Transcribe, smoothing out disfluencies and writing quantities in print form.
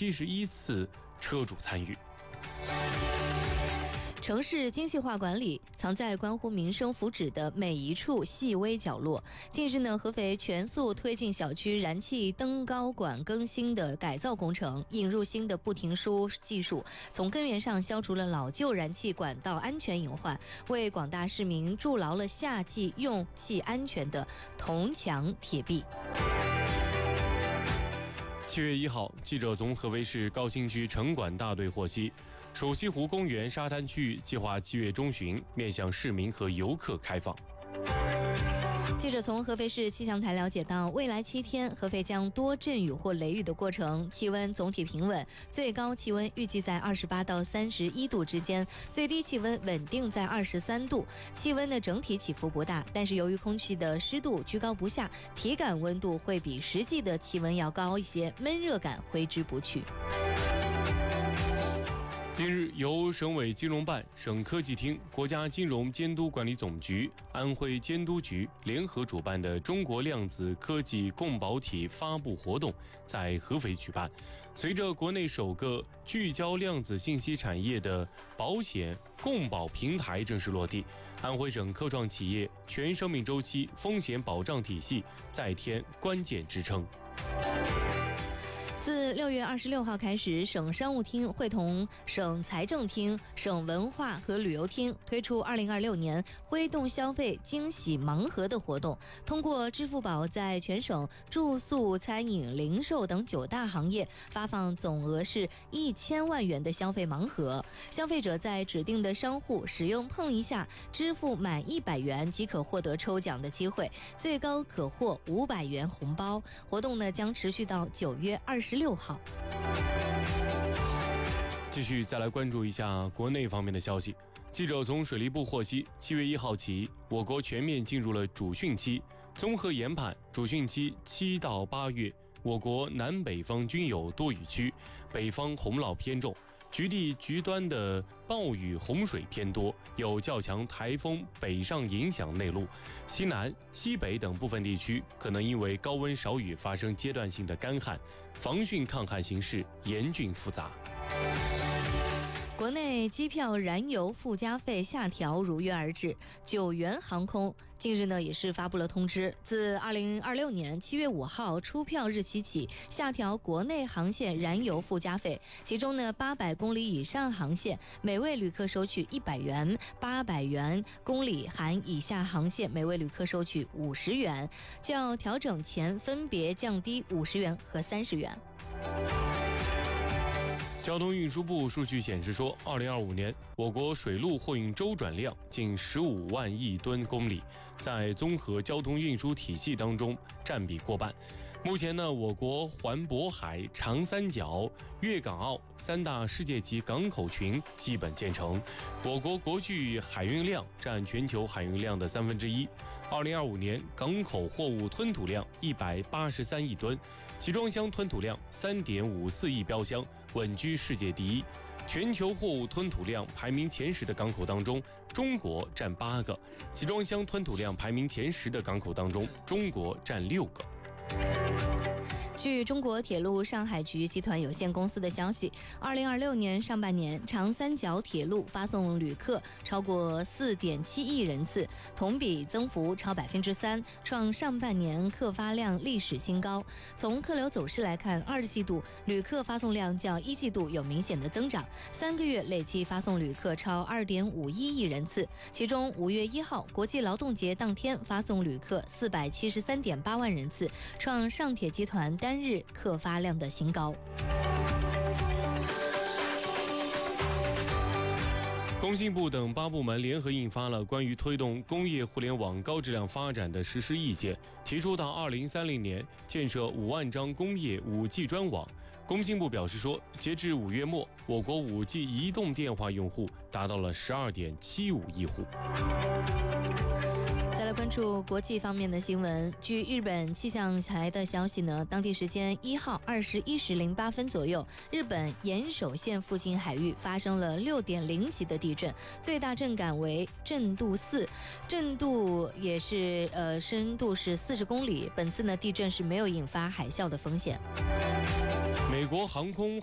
71次车主参与。 城市精细化管理藏在关乎民生福祉的每一处细微角落。近日呢，合肥全速推进小区燃气灯高管更新的改造工程，引入新的不停输技术，从根源上消除了老旧燃气管道安全隐患，为广大市民筑牢了夏季用气安全的铜墙铁壁。 7月1号，记者从合肥市高新区城管大队获悉，蜀西湖公园沙滩区计划7月中旬面向市民和游客开放。 记者从合肥市气象台了解到，未来7天，合肥将多阵雨或雷雨的过程，气温总体平稳，最高气温预计在28到31度之间，最低气温稳定在23度。气温的整体起伏不大，但是由于空气的湿度居高不下，体感温度会比实际的气温要高一些，闷热感挥之不去。 近日，由省委金融办、省科技厅、国家金融监督管理总局、安徽监督局联合主办的中国量子科技共保体发布活动在合肥举办。随着国内首个聚焦量子信息产业的保险共保平台正式落地，安徽省科创企业全生命周期风险保障体系再添关键支撑。 自6月26号开始，省商务厅会同省财政厅、省文化和旅游厅推出2026年挥动消费惊喜盲盒的活动，通过支付宝在全省住宿、餐饮、零售等9大行业发放总额是1000万元的消费盲盒，消费者在指定的商户使用碰一下支付满100元即可获得抽奖的机会，最高可获500元红包。活动呢将持续到9月26号。 继续再来关注一下国内方面的消息。记者从水利部获悉，7月1号起，我国全面进入了主汛期。综合研判，主汛期7到8月，我国南北方均有多雨区，北方洪涝偏重，局地局端的暴雨洪水偏多，有较强台风北上影响内陆，西南、西北等部分地区可能因为高温少雨发生阶段性的干旱，防汛抗旱形势严峻复杂。 国内机票燃油附加费下调如约而至，九元航空近日呢也是发布了通知，自2026年7月5号出票日期起，下调国内航线燃油附加费，其中呢800公里以上航线每位旅客收取100元，800元公里含以下航线每位旅客收取50元，较调整前分别降低50元和30元。 交通运输部数据显示说，2025年我国水陆货运周转量近15万亿吨公里，在综合交通运输体系当中占比过半。目前呢，我国环渤海、长三角、粤港澳3大世界级港口群基本建成，我国国际海运量占全球海运量的1/3。2025年港口货物吞吐量183亿吨，集装箱吞吐量3.54亿标箱，稳居世界第一。全球货物吞吐量排名前10的港口当中，中国占8个；集装箱吞吐量排名前10的港口当中，中国占6个。 据中国铁路上海局集团有限公司的消息，2026年上半年，长三角铁路发送旅客超过4.7亿人次，同比增幅超3%，创上半年客发量历史新高。从客流走势来看，2季度旅客发送量较1季度有明显的增长，3个月累计发送旅客超2.51亿人次，其中5月1号国际劳动节当天发送旅客473.8万人次，创上铁集团单日客发量的新高。 工信部等8部门联合印发了关于推动工业互联网高质量发展的实施意见，提出到2030年建设5万张工业 5G 专网。工信部表示说，截至5月末，我国 5G 移动电话用户达到了12.75亿户。 再来关注国际方面的新闻。据日本气象台的消息呢，当地时间1号21时08分左右，日本岩手县附近海域发生了6.0级的地震，最大震感为震度4，震度也是深度是40公里。本次呢地震是没有引发海啸的风险。 美国航空